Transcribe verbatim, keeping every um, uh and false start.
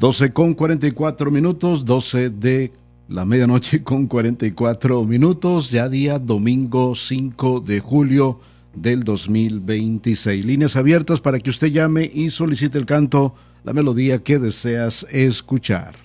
doce con cuarenta y cuatro minutos, doce de la medianoche con cuarenta y cuatro minutos, ya día domingo cinco de julio del dos mil veintiséis. Líneas abiertas para que usted llame y solicite el canto, la melodía que deseas escuchar.